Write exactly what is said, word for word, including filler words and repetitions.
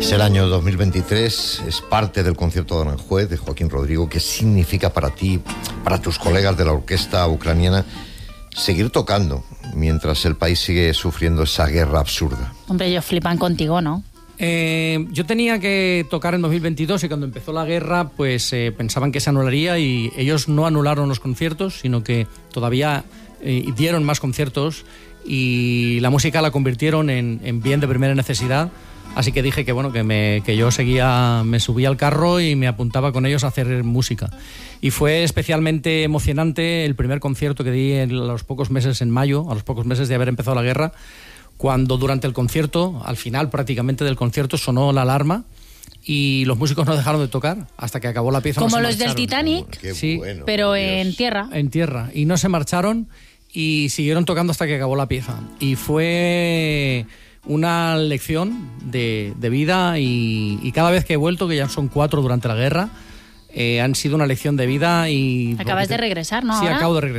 Es el año dos mil veintitrés, es parte del concierto de Aranjuez de Joaquín Rodrigo. ¿Qué significa para ti, para tus colegas de la orquesta ucraniana, seguir tocando mientras el país sigue sufriendo esa guerra absurda? Hombre, ellos flipan contigo, ¿no? Eh, yo tenía que tocar en dos mil veintidós y cuando empezó la guerra pues eh, pensaban que se anularía y ellos no anularon los conciertos, sino que todavía eh, dieron más conciertos y la música la convirtieron en, en bien de primera necesidad. Así que dije que bueno que, me, que yo seguía, me subía al carro y me apuntaba con ellos a hacer música. Y fue especialmente emocionante el primer concierto que di en los pocos meses en mayo, a los pocos meses de haber empezado la guerra, cuando durante el concierto, al final prácticamente del concierto, sonó la alarma y los músicos no dejaron de tocar hasta que acabó la pieza. Como no los del Titanic, Qué sí, bueno, pero Dios. en tierra. En tierra. Y no se marcharon y siguieron tocando hasta que acabó la pieza. Y fue una lección de, de vida y, y cada vez que he vuelto, que ya son cuatro durante la guerra, eh, han sido una lección de vida y... Acabas de regresar, ¿no? Sí, ahora. acabo de regresar.